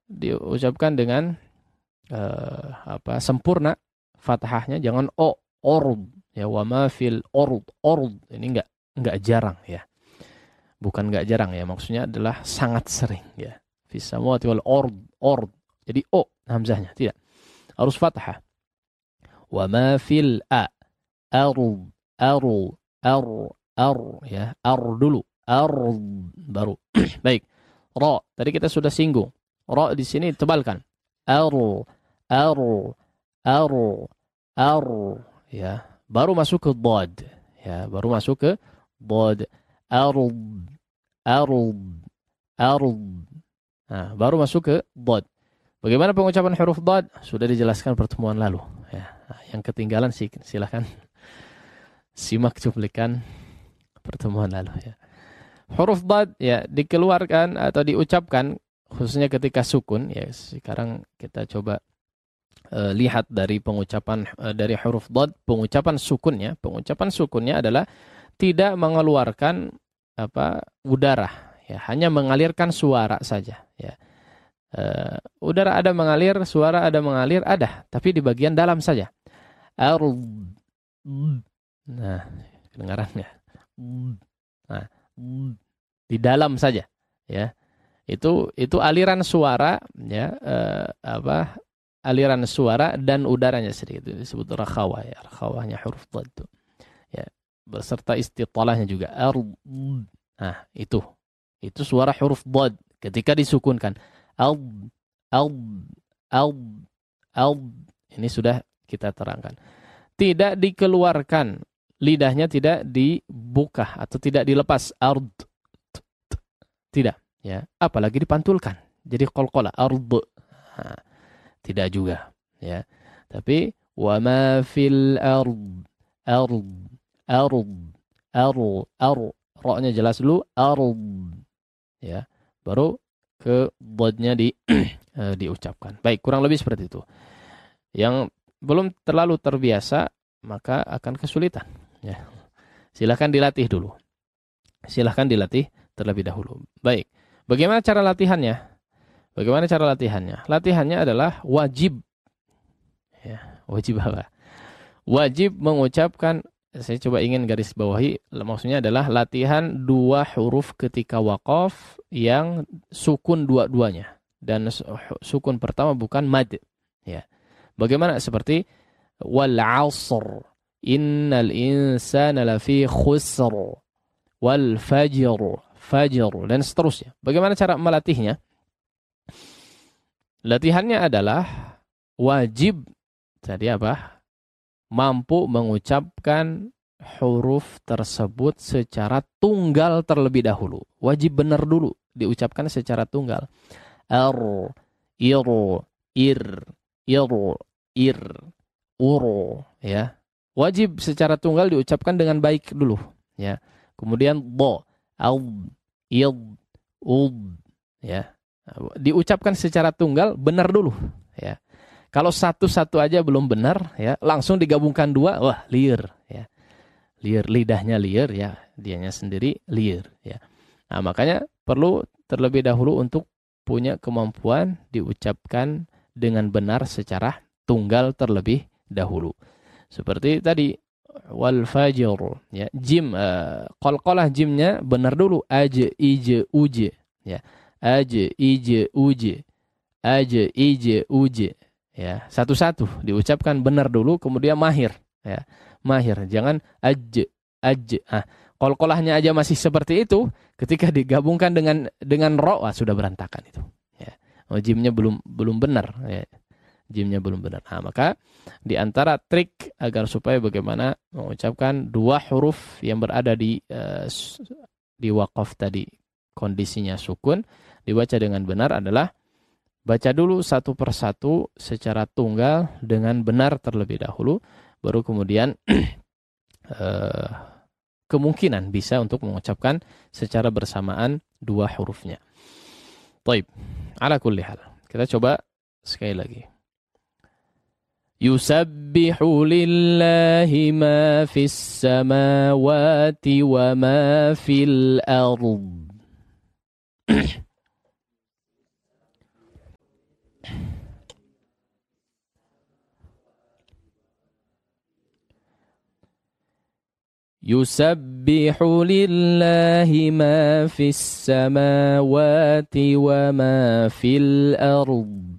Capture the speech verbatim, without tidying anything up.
diucapkan dengan uh, apa sempurna fathahnya, jangan o, ord ya, wa ma fil ord, ord ini enggak enggak jarang ya. Bukan enggak jarang ya, maksudnya adalah sangat sering ya. Fis samawati wal ord, ord. Jadi o hamzahnya tidak. Harus fathah. Wa ma fil a, ard, ard, ard, ard ya, ard dulu, ard baru. Baik. Ra, tadi kita sudah singgung. Ra di sini tebalkan. Ar, ar, ar, ar ya. Baru masuk ke dad. Ya, baru masuk ke dad. Ard, ard, ard. Nah, baru masuk ke dad. Bagaimana pengucapan huruf dad? Sudah dijelaskan pertemuan lalu. Ya, nah, yang ketinggalan sih silakan simak cuplikan pertemuan lalu ya. Huruf dad ya dikeluarkan atau diucapkan khususnya ketika sukun ya. Sekarang kita coba uh, lihat dari pengucapan uh, dari huruf dad, pengucapan sukunnya. Pengucapan sukunnya adalah tidak mengeluarkan apa udara ya, hanya mengalirkan suara saja ya. Uh, udara ada mengalir, suara ada mengalir, ada, tapi di bagian dalam saja. Nah, kedengarannya. Nah, di dalam saja ya. Itu itu aliran suara ya, eh, apa aliran suara dan udaranya sedikit, itu disebut rakhawah ya, rakhawahnya huruf dad itu ya, beserta istitalahnya juga. Nah, itu itu suara huruf dad ketika disukunkan. Al al al al ini sudah kita terangkan. Tidak dikeluarkan, lidahnya tidak dibuka atau tidak dilepas. Ard. Tidak. Ya, apalagi dipantulkan. Jadi qalqalah. Ard. Nah, tidak juga. Ya. Tapi, wa ma fil ard. Ard. Ard. Ard. Ard. Ra-nya jelas dulu. Ard. Ya. Baru ke bodnya di, diucapkan. Baik, kurang lebih seperti itu. Yang belum terlalu terbiasa, maka akan kesulitan. Ya. Silahkan dilatih dulu. Silahkan dilatih terlebih dahulu. Baik. Bagaimana cara latihannya? Bagaimana cara latihannya? Latihannya adalah wajib. Ya, wajib apa? Wajib mengucapkan, saya coba ingin garis bawahi, maksudnya adalah latihan dua huruf ketika waqaf yang sukun dua-duanya. Dan sukun pertama bukan mad. Ya. Bagaimana? Seperti wal 'ashr innal insana lafi khusr wal fajr fajr dan seterusnya. Bagaimana cara melatihnya? Latihannya adalah wajib tadi apa? Mampu mengucapkan huruf tersebut secara tunggal terlebih dahulu. Wajib benar dulu diucapkan secara tunggal. Ar, ir, ir, ir, ir, uro, ya. Wajib secara tunggal diucapkan dengan baik dulu, ya. Kemudian bo, al, id, ub, ya. Diucapkan secara tunggal benar dulu, ya. Kalau satu-satu aja belum benar, ya, langsung digabungkan dua, wah, liar, ya. Liar, lidahnya liar, ya, dianya sendiri liar, ya. Nah, makanya perlu terlebih dahulu untuk punya kemampuan diucapkan dengan benar secara tunggal terlebih dahulu. Seperti tadi wal fajr, ya, jim, uh, qalqalah jimnya benar dulu, aj, ij, uj, ya. Aj, ij, uj, aj, ij, uj, ya. Satu-satu diucapkan benar dulu, kemudian mahir, ya. Mahir, jangan aj, aj. Ah, qalqalahnya aja masih seperti itu, ketika digabungkan dengan dengan ro, ah, sudah berantakan itu, ya. Oh, jimnya belum belum benar, ya. Jimnya belum benar. Nah, maka di antara trik agar supaya bagaimana mengucapkan dua huruf yang berada di uh, di waqaf tadi kondisinya sukun dibaca dengan benar adalah baca dulu satu persatu secara tunggal dengan benar terlebih dahulu, baru kemudian uh, kemungkinan bisa untuk mengucapkan secara bersamaan dua hurufnya. Taib. Ala kulli hal. Kita coba sekali lagi. Yusabbihu lillahi ma fis samawati wa ma fil ard. Yusabbihu lillahi ma fis samawati wa ma fil ard.